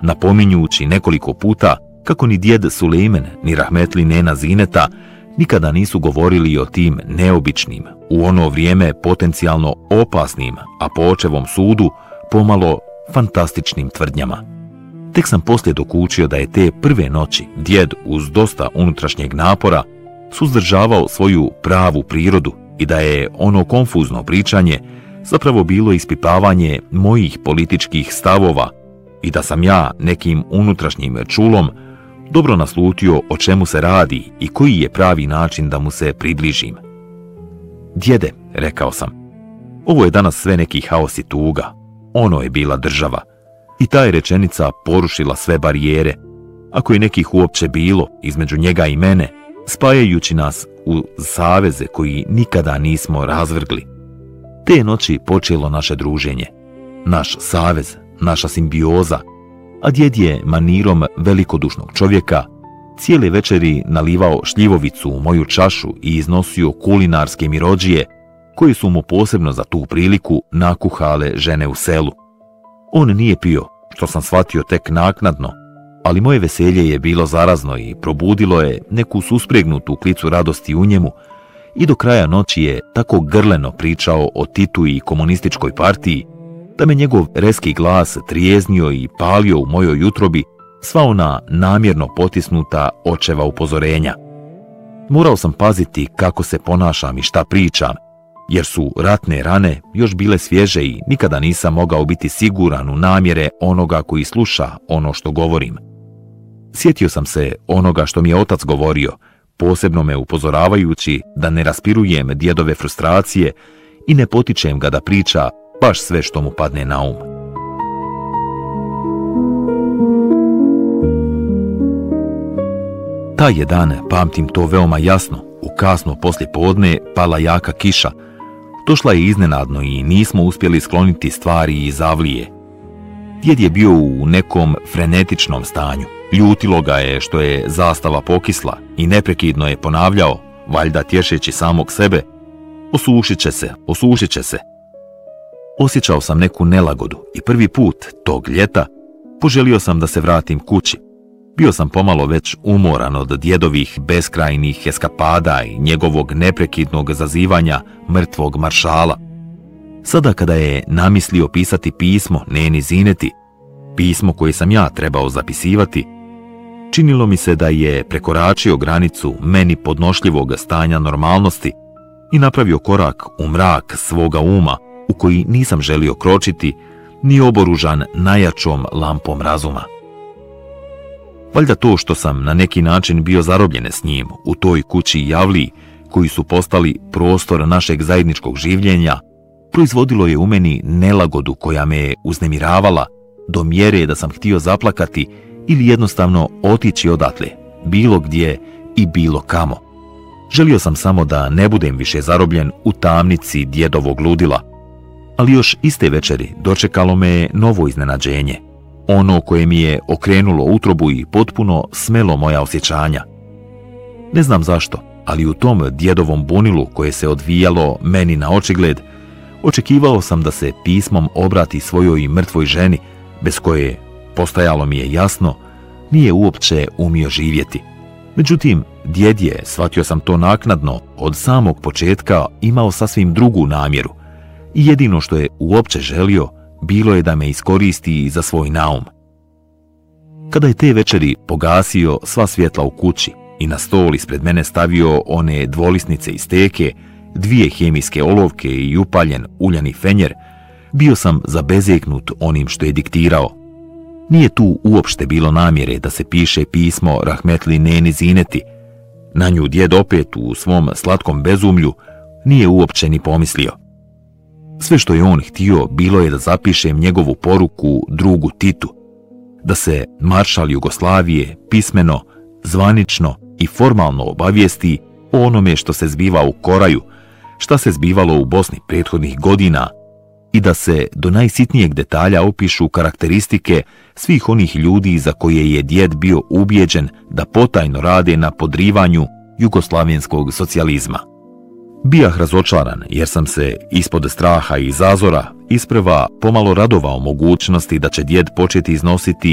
napominjući nekoliko puta kako ni djed Sulejmen ni rahmetli nena Zineta nikada nisu govorili o tim neobičnim, u ono vrijeme potencijalno opasnim, a po očevom sudu pomalo fantastičnim tvrdnjama. Tek sam poslije dokučio da je te prve noći djed uz dosta unutrašnjeg napora suzdržavao svoju pravu prirodu i da je ono konfuzno pričanje zapravo bilo ispipavanje mojih političkih stavova i da sam ja nekim unutrašnjim čulom dobro naslutio o čemu se radi i koji je pravi način da mu se približim. Djede, rekao sam, ovo je danas sve neki haos i tuga. Ono je bila država. I ta je rečenica porušila sve barijere, ako je nekih uopće bilo između njega i mene, spajajući nas u saveze koji nikada nismo razvrgli. Te noći počelo naše druženje, naš savez, naša simbioza, a djed je manirom velikodušnog čovjeka cijele večeri nalivao šljivovicu u moju čašu i iznosio kulinarske mirodžije koje su mu posebno za tu priliku nakuhale žene u selu. On nije pio, što sam shvatio tek naknadno, ali moje veselje je bilo zarazno i probudilo je neku suspregnutu klicu radosti u njemu i do kraja noći je tako grleno pričao o Titu i komunističkoj partiji da me njegov reski glas trijeznio i palio u mojoj utrobi sva ona namjerno potisnuta očeva upozorenja. Morao sam paziti kako se ponašam i šta pričam, jer su ratne rane još bile svježe i nikada nisam mogao biti siguran u namjere onoga koji sluša ono što govorim. Sjetio sam se onoga što mi je otac govorio, posebno me upozoravajući da ne raspirujem djedove frustracije i ne potičem ga da priča baš sve što mu padne na um. Taj je dan, pamtim to veoma jasno, u kasno poslijepodne pala jaka kiša. Došla je iznenadno i nismo uspjeli skloniti stvari iz avlije. Djed je bio u nekom frenetičnom stanju. Ljutilo ga je što je zastava pokisla i neprekidno je ponavljao, valjda tješeći samog sebe, osušit će se, osušit će se. Osjećao sam neku nelagodu i prvi put tog ljeta poželio sam da se vratim kući. Bio sam pomalo već umoran od djedovih beskrajnih eskapada i njegovog neprekidnog zazivanja mrtvog maršala. Sada kada je namislio pisati pismo neni Zineti, pismo koje sam ja trebao zapisivati, činilo mi se da je prekoračio granicu meni podnošljivog stanja normalnosti i napravio korak u mrak svoga uma u koji nisam želio kročiti ni oboružan najjačom lampom razuma. Valjda to što sam na neki način bio zarobljen s njim u toj kući i avliji koji su postali prostor našeg zajedničkog življenja, proizvodilo je u meni nelagodu koja me je uznemiravala do mjere da sam htio zaplakati ili jednostavno otići odatle, bilo gdje i bilo kamo. Želio sam samo da ne budem više zarobljen u tamnici djedovog ludila, ali još iste večeri dočekalo me novo iznenađenje, ono koje mi je okrenulo utrobu i potpuno smelo moja osjećanja. Ne znam zašto, ali u tom djedovom bunilu koje se odvijalo meni na očigled, očekivao sam da se pismom obrati svojoj mrtvoj ženi, bez koje, postajalo mi je jasno, nije uopće umio živjeti. Međutim, djed je, shvatio sam to naknadno, od samog početka imao sasvim drugu namjeru i jedino što je uopće želio bilo je da me iskoristi za svoj naum. Kada je te večeri pogasio sva svjetla u kući i na stol ispred mene stavio one dvolisnice iz teke, 2 hemijske olovke i upaljen uljani fenjer, bio sam zabezeknut onim što je diktirao. Nije tu uopšte bilo namjere da se piše pismo rahmetli neni Zineti. Na nju djed opet u svom slatkom bezumlju nije uopće ni pomislio. Sve što je on htio bilo je da zapišem njegovu poruku drugu Titu, da se maršal Jugoslavije pismeno, zvanično i formalno obavijesti o onome što se zbiva u Koraju, šta se zbivalo u Bosni prethodnih godina i da se do najsitnijeg detalja opišu karakteristike svih onih ljudi za koje je djed bio ubijeđen da potajno rade na podrivanju jugoslavenskog socijalizma. Bijah razočaran jer sam se ispod straha i zazora isprva pomalo radovao mogućnosti da će djed početi iznositi